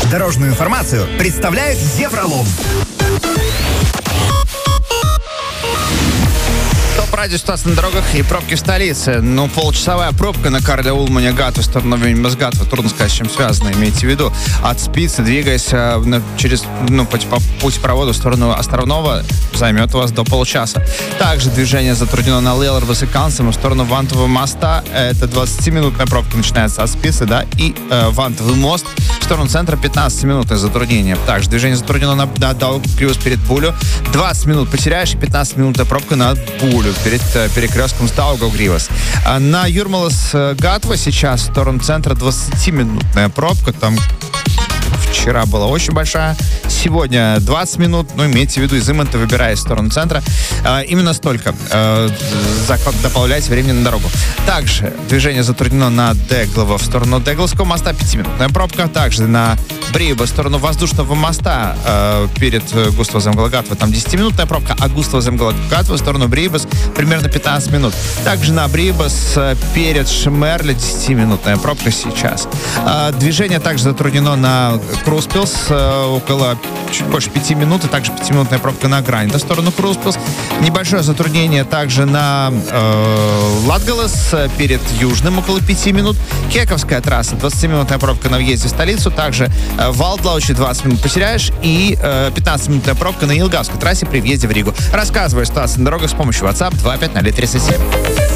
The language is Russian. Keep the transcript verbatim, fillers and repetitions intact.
Дорожную информацию представляет Евролом. Радио ситуация на дорогах и пробки в столице. Ну, получасовая пробка на Карля Улмане Гатвы в сторону Вильнюс-Гатвы. Трудно сказать, с чем связано, имейте в виду. От Спицы, двигаясь э, на, через, ну, по, по путепроводу в сторону Островного, займет у вас до получаса. Также движение затруднено на Лейлервас и Кансом в сторону Вантового моста. Это двадцатиминутная пробка начинается от Спицы, да, и э, Вантовый мост в сторону центра пятнадцатиминутное затруднение. Также движение затруднено на, на Даугавпилс перед Булю. двадцать минут потеряешь и пятнадцатиминутная пробка на Булю перед перекрестком с Даугавгривас. А на Юрмалас-Гатва сейчас в сторону центра двадцатиминутная пробка. Там вчера была очень большая. Сегодня двадцать минут. Ну, имейте в виду, из Иманта, выбирая в сторону центра. А, именно столько. А, добавляйте времени на дорогу. Также движение затруднено на Деглово в сторону Дегловского моста. Пятиминутная пробка. Также на Бриба в сторону воздушного моста а, перед Густаво Земгала-Гатва. Там десятиминутная пробка. А Густаво Земгала-Гатва в сторону Брибас примерно пятнадцать минут. Также на Брибас перед Шмерле десятиминутная пробка сейчас. А, движение также затруднено на Круспилс а, около чуть больше пяти минут, и также пятиминутная пробка на Грань в сторону Круспилс. Небольшое затруднение также на э, Латгалас перед Южным около пяти минут. Кековская трасса, двадцатиминутная пробка на въезде в столицу. Также э, Валдлаучи двадцать минут потеряешь, и э, пятнадцатиминутная пробка на Елгавской трассе при въезде в Ригу. Рассказываю ситуацию на дорогах с помощью WhatsApp два пять ноль тридцать семь.